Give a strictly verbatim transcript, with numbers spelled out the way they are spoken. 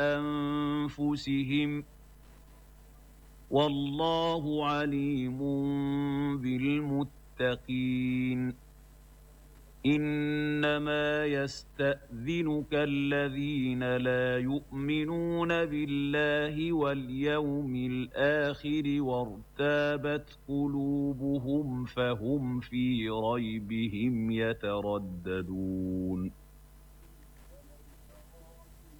أنفسهم والله عليم بالمتقين إنما يستأذنك الذين لا يؤمنون بالله واليوم الآخر وارتابت قلوبهم فهم في ريبهم يترددون